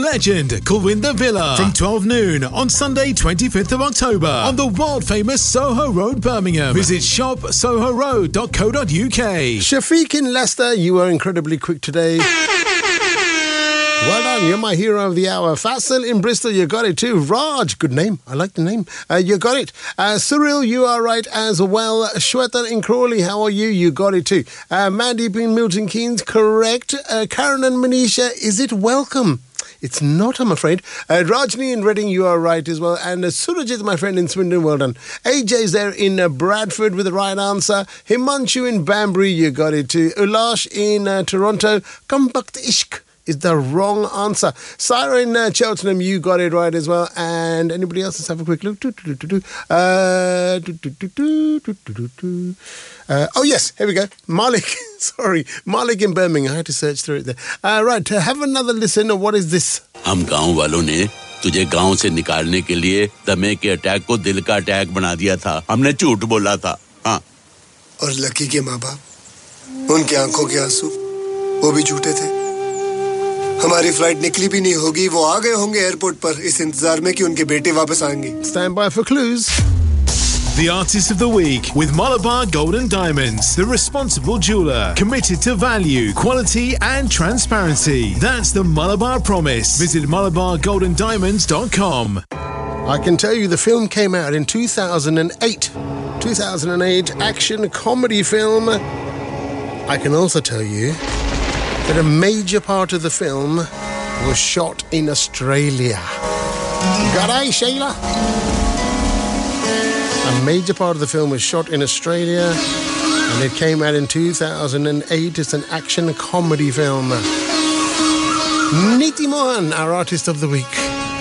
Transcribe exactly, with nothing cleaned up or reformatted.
Legend Kulwinder Villa from twelve noon on Sunday twenty-fifth of October on the world famous Soho Road, Birmingham. Visit shop soho road dot co dot uk. Shafiq in Leicester, you were incredibly quick today. Well done, you're my hero of the hour. Faisal in Bristol, you got it too. Raj, good name, I like the name. Uh, you got it. Uh, Cyril, you are right as well. Shweta in Crawley, how are you? You got it too. Uh, Mandeep in Milton Keynes, correct. Uh, Karen and Manisha, is it welcome? It's not, I'm afraid. Uh, Rajni in Reading, you are right as well. And uh, Surajit, my friend in Swindon, well done. A J's there in uh, Bradford with the right answer. Himanshu in Banbury, you got it too. Ulash in uh, Toronto, Kambakt Ishq is the wrong answer. Sarah in uh, Cheltenham, you got it right as well. And anybody else? Let's have a quick look. Uh, uh, oh, yes, here we go. Malik, sorry. Malik in Birmingham. I had to search through it there. Uh, right, uh, have another listen. What is this? हम गांव वालों ने तुझे गांव से निकालने के लिए दमे के अटैक को दिल का अटैक बना दिया था. हमने झूठ बोला था. हाँ. और लकी के माँ-बाप, उनकी आंखों के आंसू, वो भी झूठे थे. हमारी फ्लाइट निकली भी नहीं होगी, वो आ गए होंगे एयरपोर्ट पर इस इंतजार में कि उनके बेटे वापस आएंगे. Stand by for clues. The Artist of the Week with Malabar Gold and Diamonds, the responsible jeweller, committed to value, quality and transparency. That's the Malabar Promise. Visit malabar gold and diamonds dot com. I can tell you the film came out in two thousand eight. two thousand eight action comedy film. I can also tell you that a major part of the film was shot in Australia. G'day, Sheila. A major part of the film was shot in Australia and it came out in two thousand eight. It's an action comedy film. Niti Mohan, our Artist of the Week.